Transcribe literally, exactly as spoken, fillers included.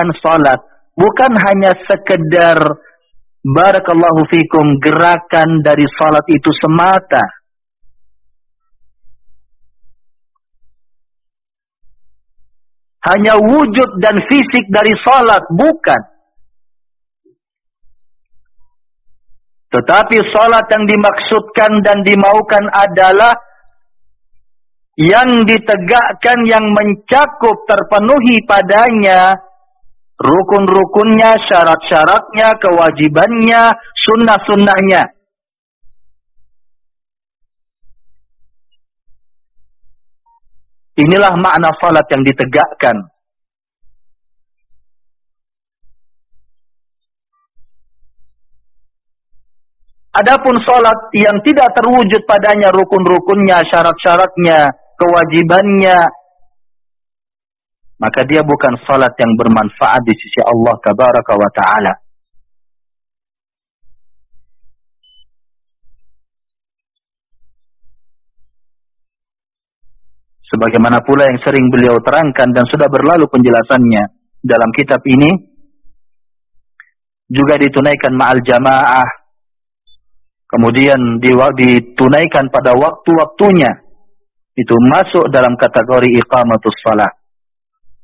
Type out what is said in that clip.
menegakkan salat bukan hanya sekedar barakallahu fikum gerakan dari salat itu semata. Hanya wujud dan fisik dari salat, bukan. Tetapi salat yang dimaksudkan dan dimaukan adalah yang ditegakkan, yang mencakup, terpenuhi padanya rukun-rukunnya, syarat-syaratnya, kewajibannya, sunnah-sunnahnya. Inilah makna salat yang ditegakkan. Adapun salat yang tidak terwujud padanya rukun-rukunnya, syarat-syaratnya, kewajibannya, maka dia bukan salat yang bermanfaat di sisi Allah Tabaraka wa Ta'ala. Sebagaimana pula yang sering beliau terangkan dan sudah berlalu penjelasannya dalam kitab ini, juga ditunaikan ma'al jamaah, kemudian ditunaikan pada waktu-waktunya, itu masuk dalam kategori iqamatus shalah.